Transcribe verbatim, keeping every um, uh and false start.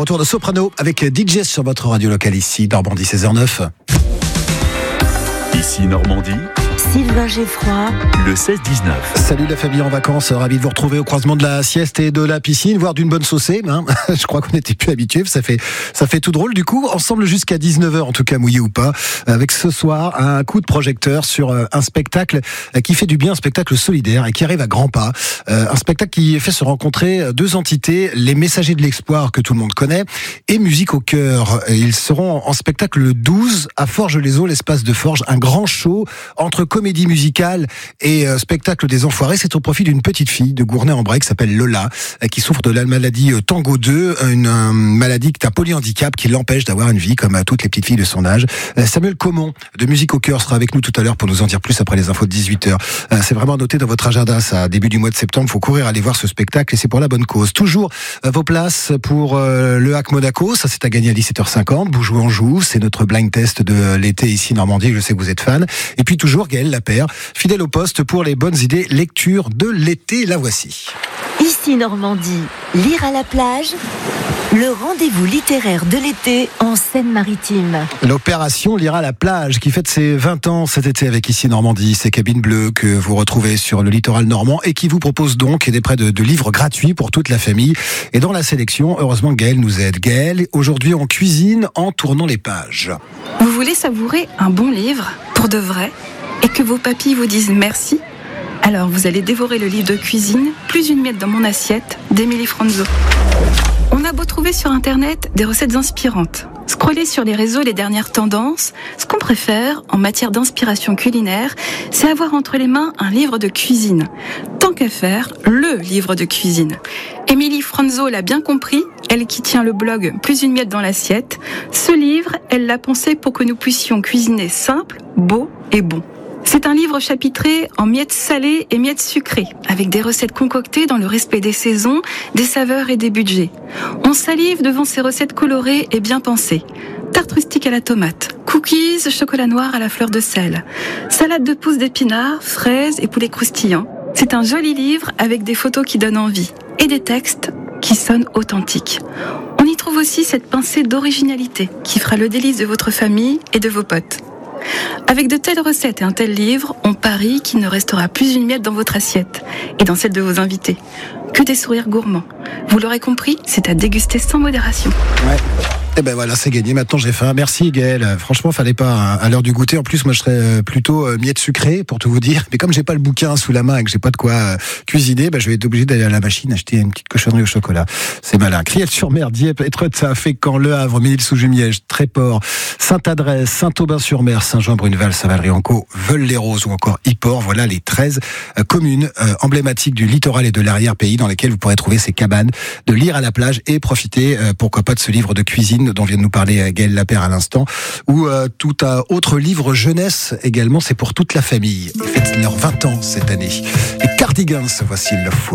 retour de Soprano avec D J sur votre radio locale ici, Normandie seize heures neuf. Ici Normandie, Sylvain Geffroy, le seize dix-neuf. Salut la famille en vacances, ravi de vous retrouver au croisement de la sieste et de la piscine, voire d'une bonne saucée. Hein. Je crois qu'on n'était plus habitués, ça fait, ça fait tout drôle. Du coup, ensemble jusqu'à dix-neuf heures, en tout cas mouillé ou pas, avec ce soir un coup de projecteur sur un spectacle qui fait du bien, un spectacle solidaire et qui arrive à grands pas. Un spectacle qui fait se rencontrer deux entités, les Messagers de l'Espoir que tout le monde connaît et Musique au cœur. Ils seront en spectacle le douze à Forges-les-Eaux, l'espace de Forges, un grand show entre comédie musicale et euh, spectacle des Enfoirés. C'est au profit d'une petite fille de Gournay-en-Bray qui s'appelle Lola, euh, qui souffre de la maladie euh, Tango deux, une euh, maladie qui est un polyhandicap qui l'empêche d'avoir une vie comme euh, toutes les petites filles de son âge. Euh, Samuel Comon de Musique au cœur sera avec nous tout à l'heure pour nous en dire plus après les infos de dix-huit heures. Euh, c'est vraiment noté dans votre agenda, ça, début du mois de septembre. Il faut courir aller voir ce spectacle et c'est pour la bonne cause. Toujours euh, vos places pour euh, le Hack Monaco, ça c'est à gagner à dix-sept heures cinquante. Vous jouez en joue, c'est notre blind test de l'été ici Normandie, je sais que vous êt fan. Et puis toujours Gaël Lapère, fidèle au poste pour les bonnes idées lecture de l'été, la voici. ici Normandie, lire à la plage, le rendez-vous littéraire de l'été en Seine-Maritime. L'opération Lire à la plage qui fête ses vingt ans cet été avec ici Normandie, ces cabines bleues que vous retrouvez sur le littoral normand et qui vous propose donc des prêts de, de livres gratuits pour toute la famille. Et dans la sélection, heureusement Gaël nous aide. Gaël, aujourd'hui on cuisine en tournant les pages. Vous voulez savourer un bon livre, pour de vrai, et que vos papilles vous disent merci? Alors vous allez dévorer le livre de cuisine, plus une miette dans mon assiette, d'Émilie Franzo. On a beau trouver sur internet des recettes inspirantes, scroller sur les réseaux les dernières tendances, ce qu'on préfère en matière d'inspiration culinaire, c'est avoir entre les mains un livre de cuisine. Tant qu'à faire, le livre de cuisine. Émilie Franzo l'a bien compris, elle qui tient le blog Plus une miette dans l'assiette. Ce livre, elle l'a pensé pour que nous puissions cuisiner simple, beau et bon. C'est un livre chapitré en miettes salées et miettes sucrées, avec des recettes concoctées dans le respect des saisons, des saveurs et des budgets. On salive devant ces recettes colorées et bien pensées. Tarte rustique à la tomate, cookies, chocolat noir à la fleur de sel, salade de pousses d'épinards, fraises et poulet croustillant. C'est un joli livre avec des photos qui donnent envie et des textes qui sonnent authentiques. On y trouve aussi cette pincée d'originalité qui fera le délice de votre famille et de vos potes. Avec de telles recettes et un tel livre, on parie qu'il ne restera plus une miette dans votre assiette et dans celle de vos invités. Que des sourires gourmands. Vous l'aurez compris, c'est à déguster sans modération. Ouais. Et ben voilà, c'est gagné. Maintenant j'ai faim. Merci Gaël. Franchement, fallait pas hein, à l'heure du goûter. En plus, moi je serais plutôt euh, miette sucrée pour tout vous dire. Mais comme j'ai pas le bouquin sous la main et que j'ai pas de quoi euh, cuisiner, ben je vais être obligé d'aller à la machine acheter une petite cochonnerie au chocolat. C'est malin. Criel-sur-Mer, Dieppe, Étretat, Fécamp, Le Havre, Ménil-sous-Jumièges, Tréport, Sainte-Adresse, Saint-Aubin-sur-Mer, Saint-Jean-Bruneval, Saint-Valery-en-Caux, Veules-les-Roses ou encore Yport. Voilà les treize euh, communes euh, emblématiques du littoral et de l'arrière-pays dans lesquelles vous pourrez trouver ces cabanes de lire à la plage et profiter, euh, pourquoi pas, de ce livre de cuisine dont vient de nous parler Gaël Lapère à l'instant, ou euh, tout un autre livre jeunesse également, c'est pour toute la famille. Ils fêtent leurs vingt ans cette année. Les Cardigans, voici le fou.